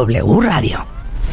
W Radio.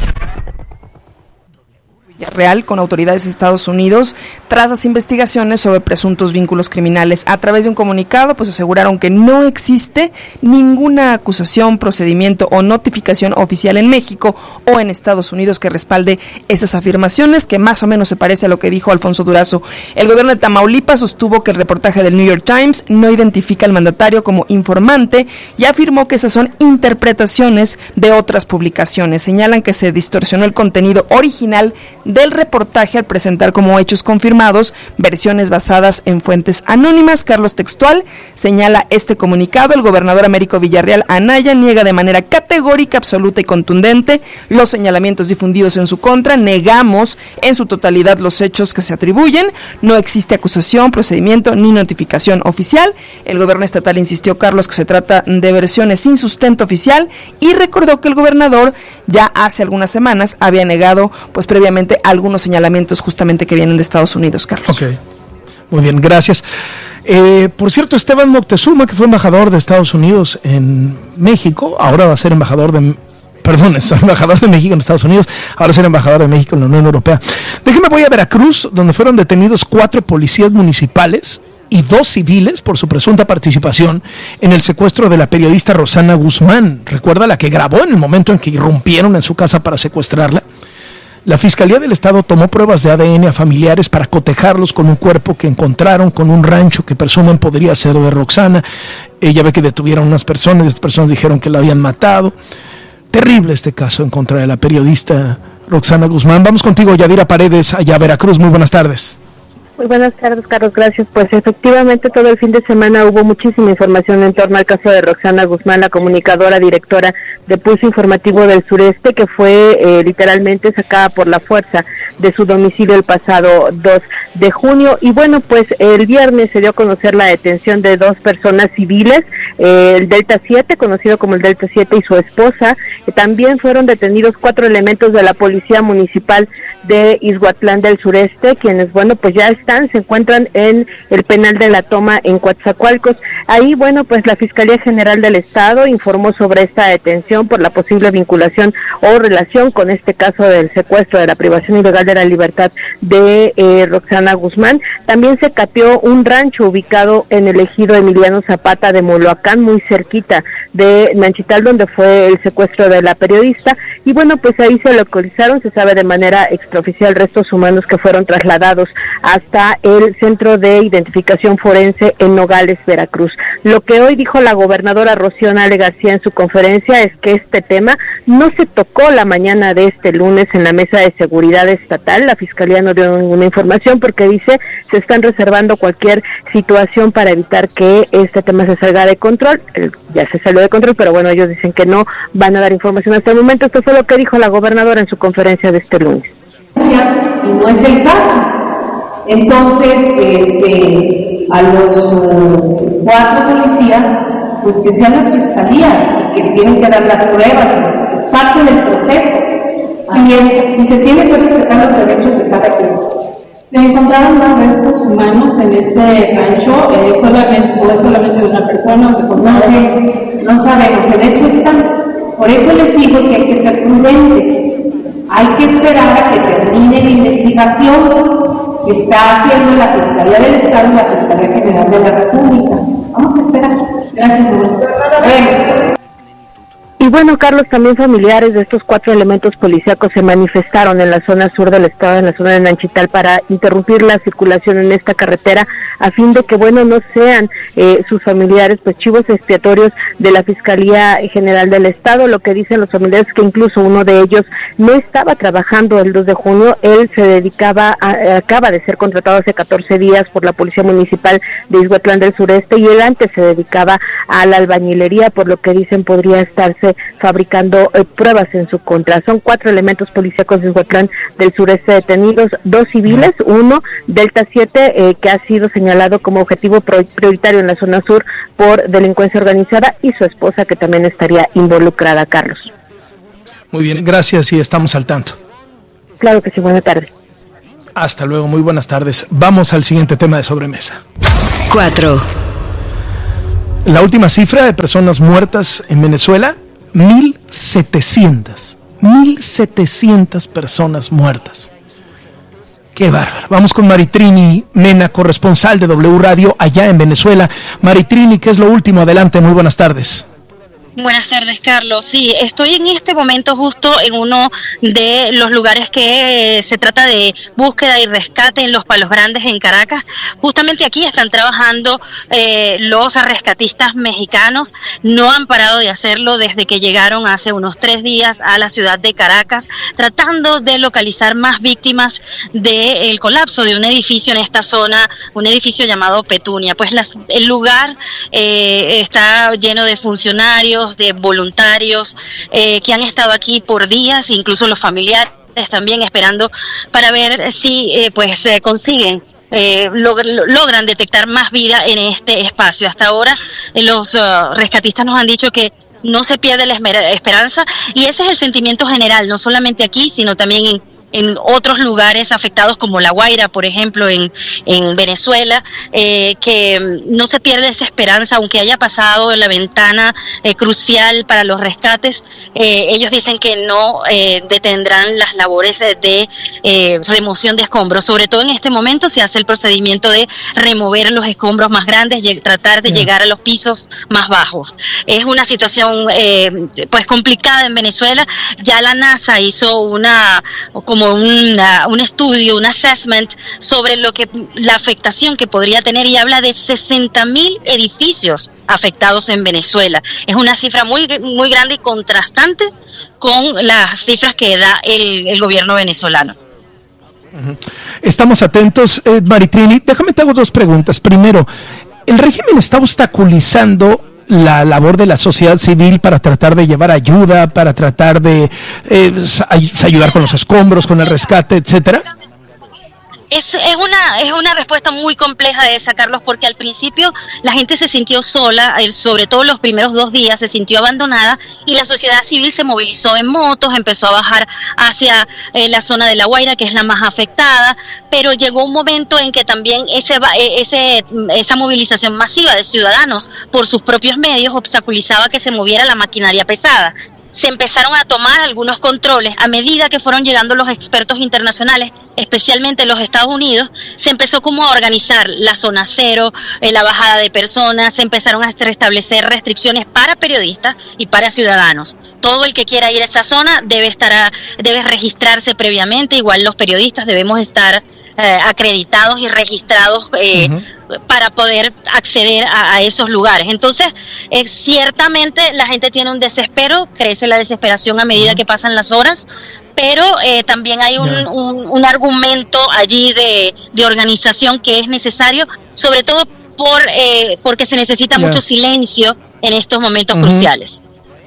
Real con autoridades de Estados Unidos tras las investigaciones sobre presuntos vínculos criminales. A través de un comunicado, pues aseguraron que no existe ninguna acusación, procedimiento o notificación oficial en México o en Estados Unidos que respalde esas afirmaciones, que más o menos se parece a lo que dijo Alfonso Durazo. El gobierno de Tamaulipas sostuvo que el reportaje del New York Times no identifica al mandatario como informante y afirmó que esas son interpretaciones de otras publicaciones. Señalan que se distorsionó el contenido original del reportaje al presentar como hechos confirmados versiones basadas en fuentes anónimas. Carlos, textual, señala este comunicado: el gobernador Américo Villarreal Anaya niega de manera categórica, absoluta y contundente los señalamientos difundidos en su contra. Negamos en su totalidad los hechos que se atribuyen. No existe acusación, procedimiento ni notificación oficial. El gobierno estatal insistió, Carlos, que se trata de versiones sin sustento oficial y recordó que el gobernador ya hace algunas semanas había negado, pues previamente, algunos señalamientos justamente que vienen de Estados Unidos, Carlos. Ok, muy bien, gracias. Por cierto, Esteban Moctezuma, que fue embajador de Estados Unidos en México, ahora va a ser embajador de México en Estados Unidos, ahora será embajador de México en la Unión Europea. Déjeme, voy a Veracruz, donde fueron detenidos 4 policías municipales y 2 civiles por su presunta participación en el secuestro de la periodista Roxana Guzmán. ¿Recuerda la que grabó en el momento en que irrumpieron en su casa para secuestrarla? La Fiscalía del Estado tomó pruebas de ADN a familiares para cotejarlos con un cuerpo que encontraron con un rancho que presumen podría ser de Roxana. Ella ve que detuvieron unas personas, y estas personas dijeron que la habían matado. Terrible este caso en contra de la periodista Roxana Guzmán. Vamos contigo, Yadira Paredes, allá a Veracruz. Muy buenas tardes. Muy buenas tardes, Carlos, gracias. Pues efectivamente todo el fin de semana hubo muchísima información en torno al caso de Roxana Guzmán, la comunicadora, directora de Pulso Informativo del Sureste, que fue literalmente sacada por la fuerza de su domicilio el pasado 2 de junio. Y bueno, pues el viernes se dio a conocer la detención de 2 personas civiles, el Delta 7, conocido como el Delta 7, y su esposa. También fueron detenidos 4 elementos de la Policía Municipal de Ixhuatlán del Sureste, quienes, bueno, pues ya se encuentran en el penal de La Toma en Coatzacoalcos. Ahí, bueno, pues la Fiscalía General del Estado informó sobre esta detención por la posible vinculación o relación con este caso del secuestro, de la privación ilegal de la libertad de Roxana Guzmán. También se cateó un rancho ubicado en el ejido Emiliano Zapata de Moloacán, muy cerquita de Nanchital, donde fue el secuestro de la periodista. Y bueno, pues ahí se localizaron, se sabe de manera extraoficial, restos humanos que fueron trasladados hasta el Centro de Identificación Forense en Nogales, Veracruz. Lo que hoy dijo la gobernadora Rocío Nale García en su conferencia es que este tema no se tocó la mañana de este lunes en la mesa de seguridad estatal. La Fiscalía no dio ninguna información porque dice se están reservando cualquier situación para evitar que este tema se salga de control. Ya se salió de control, pero bueno, ellos dicen que no van a dar información hasta el momento. Esto fue lo que dijo la gobernadora en su conferencia de este lunes. Y no es el caso. Entonces, a los 4 policías, pues que sean las fiscalías y que tienen que dar las pruebas, es parte del proceso. Y se tiene que respetar los derechos de cada quien. Se encontraron más restos humanos en este rancho, solamente de una persona, no sabemos, en eso están. Por eso les digo que hay que ser prudentes. Hay que esperar a que termine la investigación que está haciendo la Fiscalía del Estado y la Fiscalía General de la República. Vamos a esperar. Gracias, señor. Y bueno, Carlos, también familiares de estos 4 elementos policíacos se manifestaron en la zona sur del estado, en la zona de Nanchital, para interrumpir la circulación en esta carretera, a fin de que, bueno, no sean sus familiares, pues, chivos expiatorios de la Fiscalía General del Estado. Lo que dicen los familiares es que incluso uno de ellos no estaba trabajando el 2 de junio, él se dedicaba, acaba de ser contratado hace 14 días por la Policía Municipal de Ixhuatlán del Sureste, y él antes se dedicaba a la albañilería, por lo que dicen podría estarse fabricando pruebas en su contra. Son 4 elementos policíacos de Ixhuatlán del Sureste detenidos, 2 civiles, uno Delta 7 que ha sido señalado como objetivo prioritario en la zona sur por delincuencia organizada, y su esposa, que también estaría involucrada, Carlos. Muy bien, gracias, y estamos al tanto. Claro que sí, buenas tardes. Hasta luego, muy buenas tardes. Vamos al siguiente tema de sobremesa. 4. La última cifra de personas muertas en Venezuela 1,700 personas muertas. Qué bárbaro. Vamos con Maritrini Mena, corresponsal de W Radio allá en Venezuela. Maritrini, ¿qué es lo último? Adelante, muy buenas tardes. Buenas tardes, Carlos. Sí, estoy en este momento justo en uno de los lugares que se trata de búsqueda y rescate en Los Palos Grandes, en Caracas. Justamente aquí están trabajando los rescatistas mexicanos. No han parado de hacerlo desde que llegaron hace unos 3 días a la ciudad de Caracas, tratando de localizar más víctimas del colapso de un edificio en esta zona, un edificio llamado Petunia. Pues el lugar está lleno de funcionarios, de voluntarios que han estado aquí por días, incluso los familiares también esperando para ver si consiguen logran detectar más vida en este espacio. Hasta ahora los rescatistas nos han dicho que no se pierde la esperanza, y ese es el sentimiento general, no solamente aquí, sino también en otros lugares afectados como La Guaira, por ejemplo, en Venezuela, que no se pierde esa esperanza, aunque haya pasado la ventana crucial para los rescates. Ellos dicen que no detendrán las labores de remoción de escombros. Sobre todo en este momento se hace el procedimiento de remover los escombros más grandes y tratar de llegar a los pisos más bajos. Es una situación complicada en Venezuela. Ya la NASA hizo un estudio, un assessment sobre la afectación que podría tener, y habla de 60.000 edificios afectados en Venezuela. Es una cifra muy, muy grande y contrastante con las cifras que da el gobierno venezolano. Estamos atentos, Maritrini. Déjame te hago 2 preguntas. Primero, ¿el régimen está obstaculizando la labor de la sociedad civil para tratar de llevar ayuda, para tratar de ayudar con los escombros, con el rescate, etcétera? Es una respuesta muy compleja esa, Carlos, porque al principio la gente se sintió sola, sobre todo los primeros 2 días se sintió abandonada, y la sociedad civil se movilizó en motos, empezó a bajar hacia la zona de La Guaira, que es la más afectada, pero llegó un momento en que también esa movilización masiva de ciudadanos por sus propios medios obstaculizaba que se moviera la maquinaria pesada. Se empezaron a tomar algunos controles a medida que fueron llegando los expertos internacionales, especialmente los Estados Unidos. Se empezó como a organizar la zona cero, la bajada de personas, se empezaron a establecer restricciones para periodistas y para ciudadanos. Todo el que quiera ir a esa zona debe registrarse previamente. Igual los periodistas debemos estar acreditados y registrados para poder acceder a esos lugares. Entonces, ciertamente la gente tiene un desespero, crece la desesperación a medida que pasan las horas, pero también hay un argumento allí de organización que es necesario, sobre todo porque se necesita mucho silencio en estos momentos cruciales.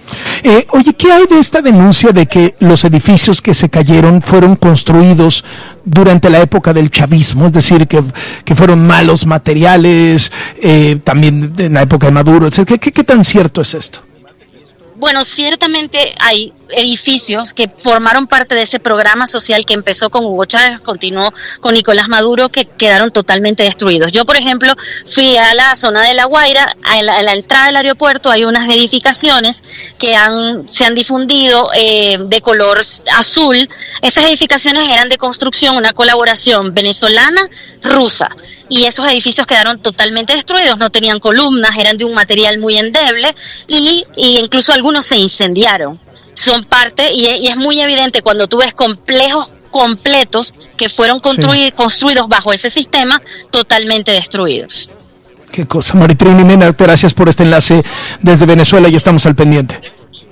Oye, ¿qué hay de esta denuncia de que los edificios que se cayeron fueron construidos durante la época del chavismo? Es decir, que fueron malos materiales, también en la época de Maduro. ¿Qué tan cierto es esto? Bueno, ciertamente hay edificios que formaron parte de ese programa social que empezó con Hugo Chávez, continuó con Nicolás Maduro, que quedaron totalmente destruidos. Yo, por ejemplo, fui a la zona de La Guaira, a la entrada del aeropuerto hay unas edificaciones que se han difundido de color azul. Esas edificaciones eran de construcción, una colaboración venezolana-rusa, y esos edificios quedaron totalmente destruidos, no tenían columnas, eran de un material muy endeble, y incluso algunos se incendiaron. Son parte, y es muy evidente cuando tú ves complejos completos que fueron construidos bajo ese sistema, totalmente destruidos. Qué cosa, Maritrini Mena, gracias por este enlace desde Venezuela y estamos al pendiente.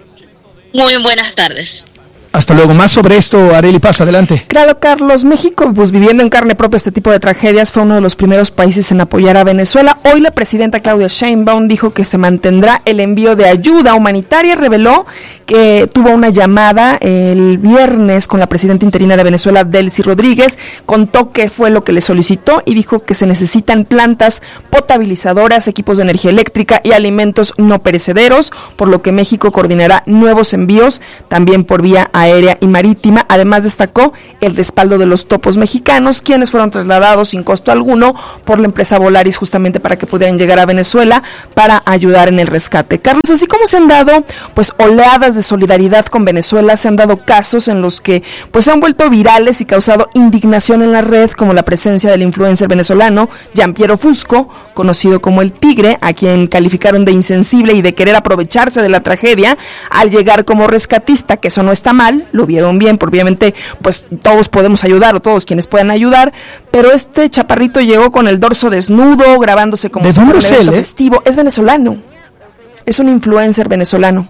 Muy buenas tardes. Hasta luego. Más sobre esto, Arely Paz, adelante. Claro, Carlos. México, pues viviendo en carne propia este tipo de tragedias, fue uno de los primeros países en apoyar a Venezuela. Hoy la presidenta Claudia Sheinbaum dijo que se mantendrá el envío de ayuda humanitaria. Reveló que tuvo una llamada el viernes con la presidenta interina de Venezuela, Delcy Rodríguez, contó qué fue lo que le solicitó y dijo que se necesitan plantas potabilizadoras, equipos de energía eléctrica y alimentos no perecederos, por lo que México coordinará nuevos envíos también por vía aérea y marítima. Además destacó el respaldo de los topos mexicanos, quienes fueron trasladados sin costo alguno por la empresa Volaris justamente para que pudieran llegar a Venezuela para ayudar en el rescate. Carlos, así como se han dado pues oleadas de solidaridad con Venezuela, se han dado casos en los que pues se han vuelto virales y causado indignación en la red, como la presencia del influencer venezolano Gianpiero Fusco, conocido como el Tigre, a quien calificaron de insensible y de querer aprovecharse de la tragedia al llegar como rescatista, que eso no está mal, lo vieron bien, porque obviamente pues todos podemos ayudar o todos quienes puedan ayudar, pero este chaparrito llegó con el dorso desnudo, grabándose como si fuera un evento festivo. Es venezolano, es un influencer venezolano.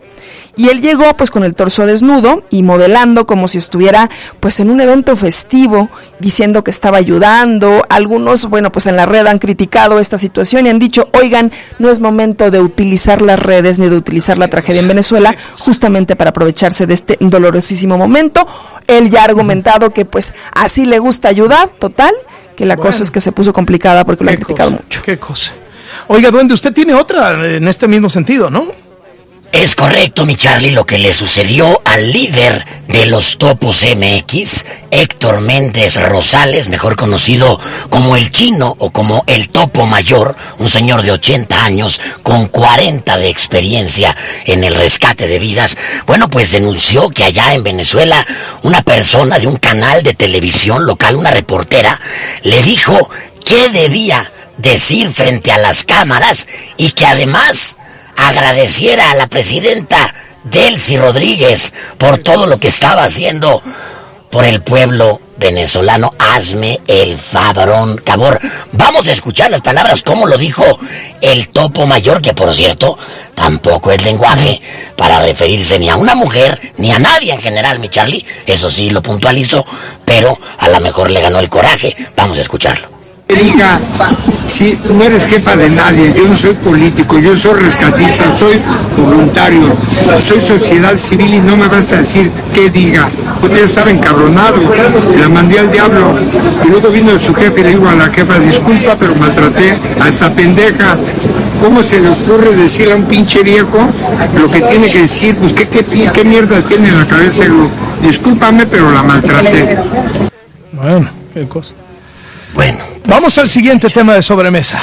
Y él llegó pues con el torso desnudo y modelando como si estuviera pues en un evento festivo, diciendo que estaba ayudando. Algunos, bueno, pues en la red han criticado esta situación y han dicho, oigan, no es momento de utilizar las redes ni de utilizar la tragedia en Venezuela justamente para aprovecharse de este dolorosísimo momento. Él ya ha argumentado que pues así le gusta ayudar, total, que la cosa es que se puso complicada porque lo han criticado mucho. Qué cosa. Oiga, Duende, usted tiene otra en este mismo sentido, ¿no? Es correcto, mi Charlie, lo que le sucedió al líder de los Topos MX, Héctor Méndez Rosales, mejor conocido como el Chino o como el Topo Mayor, un señor de 80 años con 40 de experiencia en el rescate de vidas. Bueno, pues denunció que allá en Venezuela una persona de un canal de televisión local, una reportera, le dijo qué debía decir frente a las cámaras y que además agradeciera a la presidenta Delcy Rodríguez por todo lo que estaba haciendo por el pueblo venezolano. Hazme el favor. Vamos a escuchar las palabras como lo dijo el Topo Mayor, que por cierto tampoco es lenguaje para referirse ni a una mujer ni a nadie en general, mi Charlie. Eso sí lo puntualizo, pero a lo mejor le ganó el coraje. Vamos a escucharlo. Diga, si no eres jefa de nadie, yo no soy político, yo soy rescatista, soy voluntario, soy sociedad civil y no me vas a decir qué diga. Pues yo estaba encabronado, la mandé al diablo y luego vino su jefe y le digo a la jefa, disculpa, pero maltraté a esta pendeja. ¿Cómo se le ocurre decirle a un pinche viejo lo que tiene que decir? Pues qué mierda tiene en la cabeza. Discúlpame, pero la maltraté. Bueno, qué cosa. Bueno, vamos al siguiente tema de sobremesa.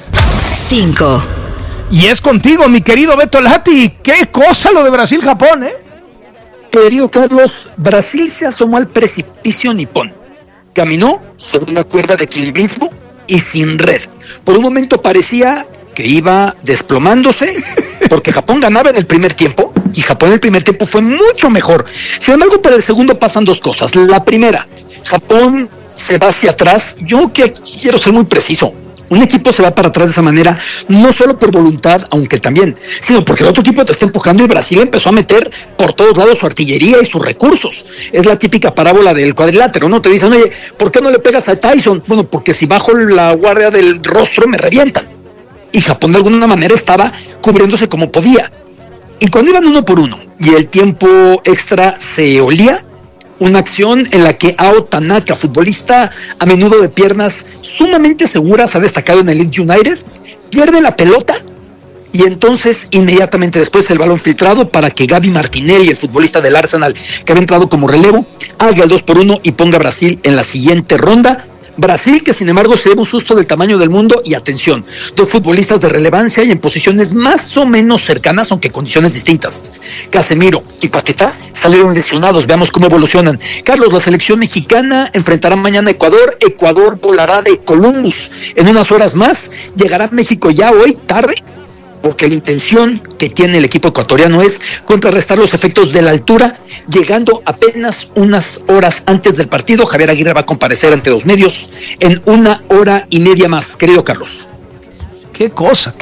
5. Y es contigo, mi querido Beto Lati. Qué cosa lo de Brasil-Japón, ¿eh? Querido Carlos, Brasil se asomó al precipicio nipón. Caminó sobre una cuerda de equilibrismo y sin red. Por un momento parecía que iba desplomándose, porque Japón ganaba en el primer tiempo, y Japón en el primer tiempo fue mucho mejor. Sin embargo, para el segundo pasan dos cosas. La primera, Japón se va hacia atrás. Yo quiero ser muy preciso. Un equipo se va para atrás de esa manera, no solo por voluntad, aunque también, sino porque el otro equipo te está empujando y Brasil empezó a meter por todos lados su artillería y sus recursos. Es la típica parábola del cuadrilátero, ¿no? Te dicen, oye, ¿por qué no le pegas a Tyson? Bueno, porque si bajo la guardia del rostro me revientan. Y Japón de alguna manera estaba cubriéndose como podía. Y cuando iban uno por uno y el tiempo extra se olía, una acción en la que Ao Tanaka, futbolista a menudo de piernas sumamente seguras, ha destacado en el Leeds United, pierde la pelota y entonces inmediatamente después el balón filtrado para que Gaby Martinelli, el futbolista del Arsenal que había entrado como relevo, haga el 2-1 y ponga a Brasil en la siguiente ronda. Brasil, que sin embargo se lleva un susto del tamaño del mundo y atención, dos futbolistas de relevancia y en posiciones más o menos cercanas, aunque condiciones distintas. Casemiro y Paquetá salieron lesionados, veamos cómo evolucionan. Carlos, la selección mexicana enfrentará mañana a Ecuador. Ecuador volará de Columbus en unas horas más, llegará a México ya hoy, tarde, porque la intención que tiene el equipo ecuatoriano es contrarrestar los efectos de la altura, llegando apenas unas horas antes del partido. Javier Aguirre va a comparecer ante los medios en 1 hora y media más, querido Carlos. Qué cosa.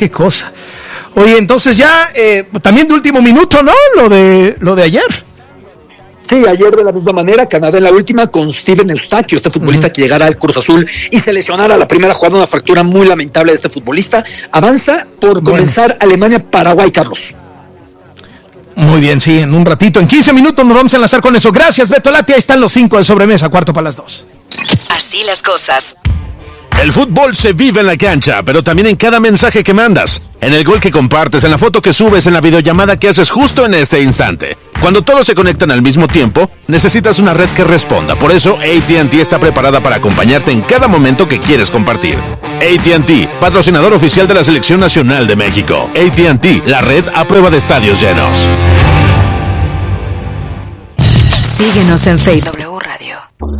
Oye, entonces ya, también de último minuto, ¿no? Lo de ayer. Sí, ayer de la misma manera, Canadá en la última con Steven Eustaquio, este futbolista que llegara al Cruz Azul y se lesionara la primera jugada, una fractura muy lamentable de este futbolista. Avanza por comenzar Alemania-Paraguay, Carlos. Muy bien, sí, en un ratito, en 15 minutos nos vamos a enlazar con eso. Gracias, Beto Lati, ahí están los 5 de sobremesa, 1:45. Así las cosas. El fútbol se vive en la cancha, pero también en cada mensaje que mandas, en el gol que compartes, en la foto que subes, en la videollamada que haces justo en este instante. Cuando todos se conectan al mismo tiempo, necesitas una red que responda. Por eso, AT&T está preparada para acompañarte en cada momento que quieres compartir. AT&T, patrocinador oficial de la Selección Nacional de México. AT&T, la red a prueba de estadios llenos. Síguenos en Facebook. W Radio.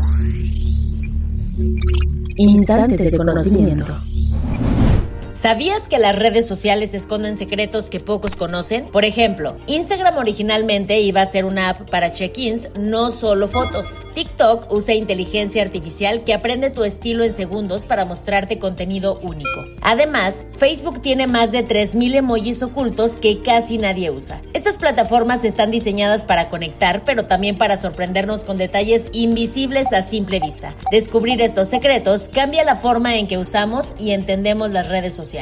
Instantes de conocimiento. ¿Sabías que las redes sociales esconden secretos que pocos conocen? Por ejemplo, Instagram originalmente iba a ser una app para check-ins, no solo fotos. TikTok usa inteligencia artificial que aprende tu estilo en segundos para mostrarte contenido único. Además, Facebook tiene más de 3,000 emojis ocultos que casi nadie usa. Estas plataformas están diseñadas para conectar, pero también para sorprendernos con detalles invisibles a simple vista. Descubrir estos secretos cambia la forma en que usamos y entendemos las redes sociales.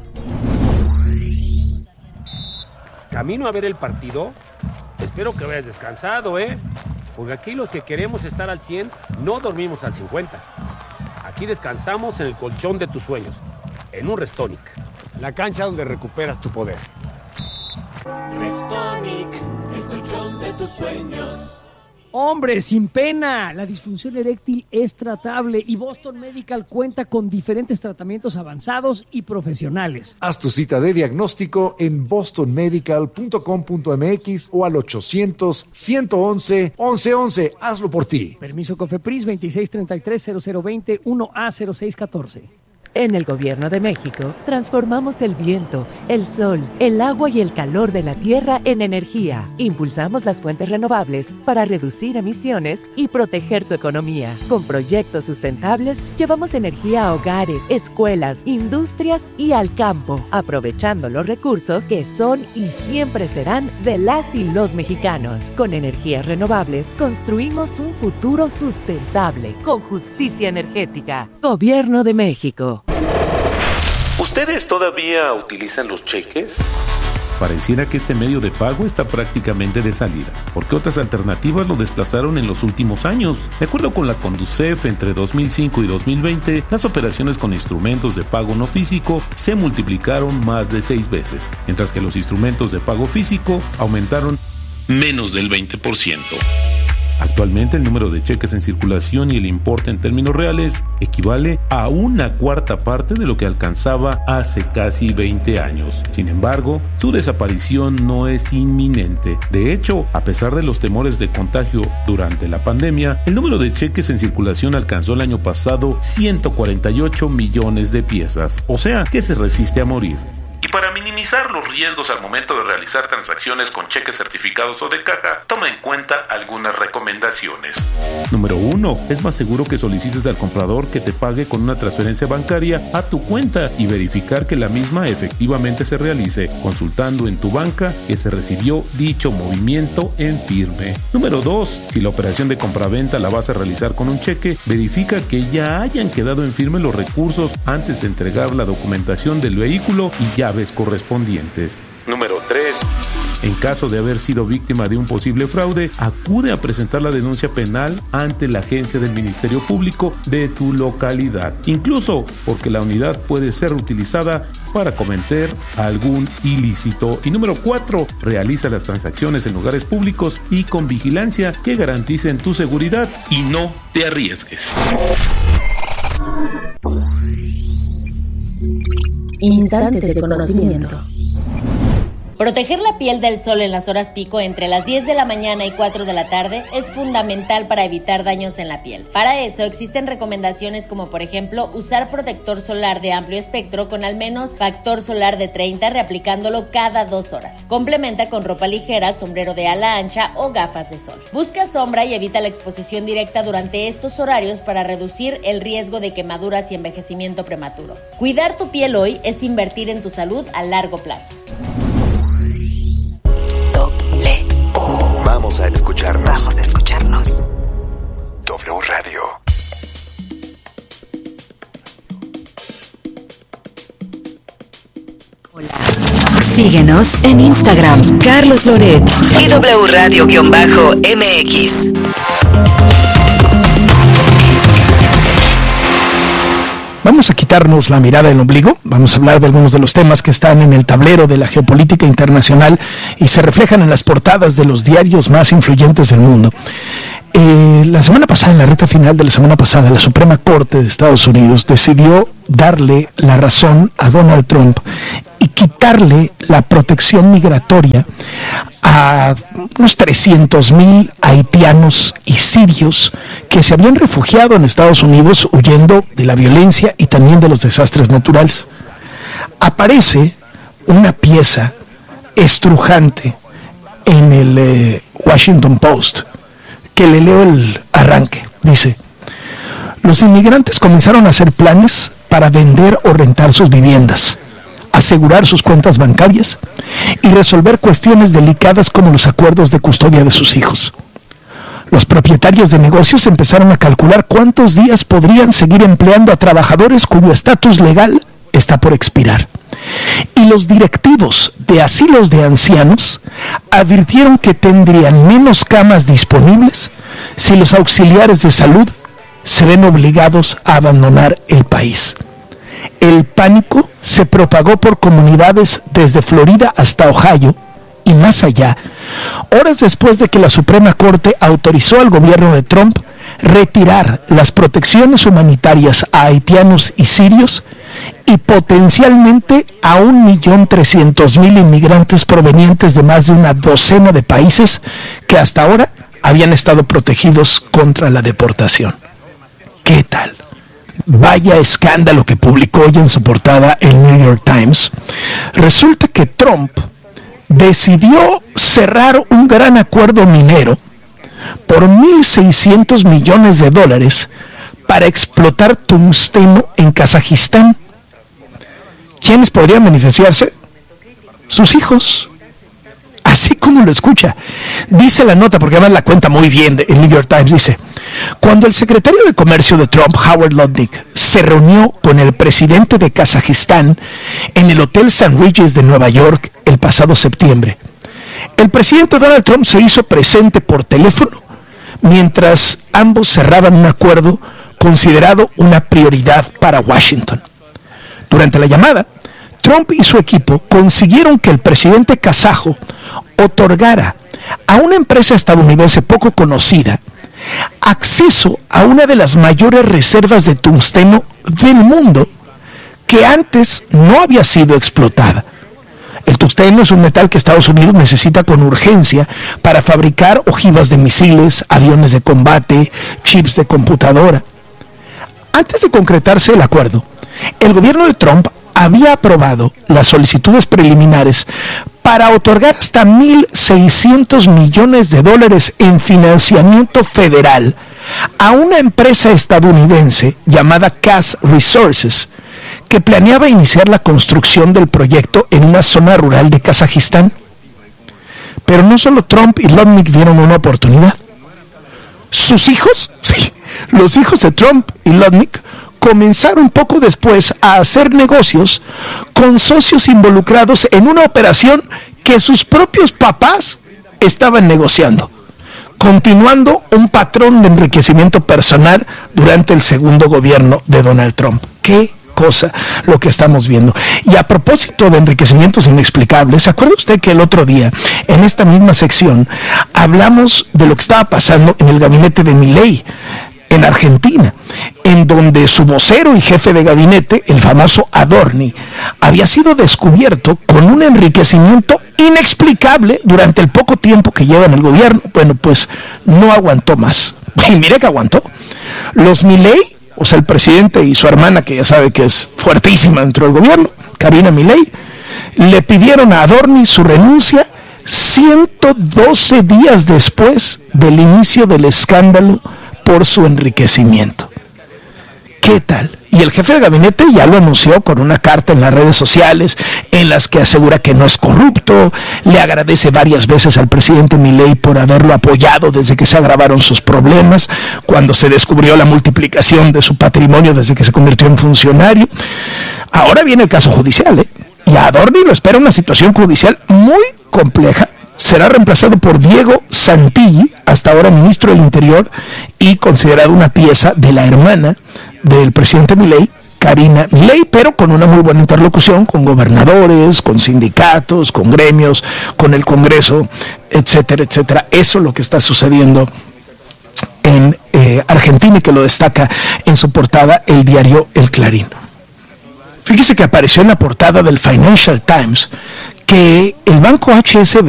Camino a ver el partido. Espero que hayas descansado, porque aquí los que queremos estar al 100 no dormimos al 50. Aquí descansamos en el colchón de tus sueños, en un Restonic, la cancha donde recuperas tu poder. Restonic, el colchón de tus sueños. Hombre, sin pena, la disfunción eréctil es tratable y Boston Medical cuenta con diferentes tratamientos avanzados y profesionales. Haz tu cita de diagnóstico en bostonmedical.com.mx o al 800-111-1111. Hazlo por ti. Permiso COFEPRIS 2633-0020 1A0614. En el Gobierno de México, transformamos el viento, el sol, el agua y el calor de la tierra en energía. Impulsamos las fuentes renovables para reducir emisiones y proteger tu economía. Con proyectos sustentables, llevamos energía a hogares, escuelas, industrias y al campo, aprovechando los recursos que son y siempre serán de las y los mexicanos. Con energías renovables, construimos un futuro sustentable, con justicia energética. Gobierno de México. ¿Ustedes todavía utilizan los cheques? Pareciera que este medio de pago está prácticamente de salida, porque otras alternativas lo desplazaron en los últimos años. De acuerdo con la Conducef, entre 2005 y 2020, las operaciones con instrumentos de pago no físico se multiplicaron más de 6 veces, mientras que los instrumentos de pago físico aumentaron menos del 20%. Actualmente el número de cheques en circulación y el importe en términos reales equivale a 1/4 parte de lo que alcanzaba hace casi 20 años. Sin embargo, su desaparición no es inminente. De hecho, a pesar de los temores de contagio durante la pandemia, el número de cheques en circulación alcanzó el año pasado 148 millones de piezas, o sea, que se resiste a morir. Y para minimizar los riesgos al momento de realizar transacciones con cheques certificados o de caja, toma en cuenta algunas recomendaciones. Número 1. Es más seguro que solicites al comprador que te pague con una transferencia bancaria a tu cuenta y verificar que la misma efectivamente se realice, consultando en tu banca que se recibió dicho movimiento en firme. Número 2. Si la operación de compraventa la vas a realizar con un cheque, verifica que ya hayan quedado en firme los recursos antes de entregar la documentación del vehículo y llaves correspondientes. Número 3. En caso de haber sido víctima de un posible fraude, acude a presentar la denuncia penal ante la agencia del Ministerio Público de tu localidad, incluso porque la unidad puede ser utilizada para cometer algún ilícito. Y número 4, realiza las transacciones en lugares públicos y con vigilancia que garanticen tu seguridad y no te arriesgues. Instantes de conocimiento. Proteger la piel del sol en las horas pico entre las 10 de la mañana y 4 de la tarde es fundamental para evitar daños en la piel. Para eso existen recomendaciones como por ejemplo usar protector solar de amplio espectro con al menos factor solar de 30 reaplicándolo cada 2 horas. Complementa con ropa ligera, sombrero de ala ancha o gafas de sol. Busca sombra y evita la exposición directa durante estos horarios para reducir el riesgo de quemaduras y envejecimiento prematuro. Cuidar tu piel hoy es invertir en tu salud a largo plazo. Vamos a escucharnos. W Radio. Sigue Síguenos en Instagram, Carlos Loret y W Radio-MX. Vamos a quitarnos la mirada del ombligo, vamos a hablar de algunos de los temas que están en el tablero de la geopolítica internacional y se reflejan en las portadas de los diarios más influyentes del mundo. La semana pasada, en la recta final de la semana pasada, la Suprema Corte de Estados Unidos decidió darle la razón a Donald Trump y quitarle la protección migratoria a unos 300,000 haitianos y sirios que se habían refugiado en Estados Unidos huyendo de la violencia y también de los desastres naturales. Aparece una pieza estrujante en el Washington Post, que le leo el arranque. Dice: los inmigrantes comenzaron a hacer planes para vender o rentar sus viviendas, asegurar sus cuentas bancarias y resolver cuestiones delicadas como los acuerdos de custodia de sus hijos. Los propietarios de negocios empezaron a calcular cuántos días podrían seguir empleando a trabajadores cuyo estatus legal está por expirar. Y los directivos de asilos de ancianos advirtieron que tendrían menos camas disponibles si los auxiliares de salud se ven obligados a abandonar el país. El pánico se propagó por comunidades desde Florida hasta Ohio y más allá, horas después de que la Suprema Corte autorizó al gobierno de Trump retirar las protecciones humanitarias a haitianos y sirios y potencialmente a 1.300.000 inmigrantes provenientes de más de una docena de países que hasta ahora habían estado protegidos contra la deportación. ¿Qué tal? Vaya escándalo que publicó hoy en su portada el New York Times. Resulta que Trump decidió cerrar un gran acuerdo minero por $1.600 millones para explotar tungsteno en Kazajistán. ¿Quiénes podrían beneficiarse? Sus hijos. Así como lo escucha. Dice la nota, porque además la cuenta muy bien el New York Times, dice: cuando el secretario de Comercio de Trump, Howard Lutnick, se reunió con el presidente de Kazajistán en el Hotel St. Regis de Nueva York el pasado septiembre, el presidente Donald Trump se hizo presente por teléfono mientras ambos cerraban un acuerdo considerado una prioridad para Washington. Durante la llamada, Trump y su equipo consiguieron que el presidente kazajo otorgara a una empresa estadounidense poco conocida acceso a una de las mayores reservas de tungsteno del mundo que antes no había sido explotada. El tungsteno es un metal que Estados Unidos necesita con urgencia para fabricar ojivas de misiles, aviones de combate, chips de computadora. Antes de concretarse el acuerdo, el gobierno de Trump había aprobado las solicitudes preliminares para otorgar hasta $1.600 millones en financiamiento federal a una empresa estadounidense llamada Kaz Resources, que planeaba iniciar la construcción del proyecto en una zona rural de Kazajistán. Pero no solo Trump y Lutnick dieron una oportunidad. Sus hijos, sí, los hijos de Trump y Lutnick, comenzaron poco después a hacer negocios con socios involucrados en una operación que sus propios papás estaban negociando, continuando un patrón de enriquecimiento personal durante el segundo gobierno de Donald Trump. ¡Qué cosa lo que estamos viendo! Y a propósito de enriquecimientos inexplicables, ¿se acuerda usted que el otro día, en esta misma sección, hablamos de lo que estaba pasando en el gabinete de Milei en Argentina, en donde su vocero y jefe de gabinete, el famoso Adorni, había sido descubierto con un enriquecimiento inexplicable durante el poco tiempo que lleva en el gobierno? Bueno, pues no aguantó más. Y mire que aguantó. Los Milei, o sea, el presidente y su hermana, que ya sabe que es fuertísima dentro del gobierno, Karina Milei, le pidieron a Adorni su renuncia 112 días después del inicio del escándalo por su enriquecimiento. ¿Qué tal? Y el jefe de gabinete ya lo anunció con una carta en las redes sociales en las que asegura que no es corrupto, le agradece varias veces al presidente Milei por haberlo apoyado desde que se agravaron sus problemas, cuando se descubrió la multiplicación de su patrimonio desde que se convirtió en funcionario. Ahora viene el caso judicial, Y a Adorni lo espera una situación judicial muy compleja. Será reemplazado por Diego Santilli, hasta ahora ministro del Interior, y considerado una pieza de la hermana del presidente Milei, Karina Milei, pero con una muy buena interlocución con gobernadores, con sindicatos, con gremios, con el Congreso, etcétera, etcétera. Eso es lo que está sucediendo en Argentina, y que lo destaca en su portada el diario El Clarín. Fíjese que apareció en la portada del Financial Times que el banco HSBC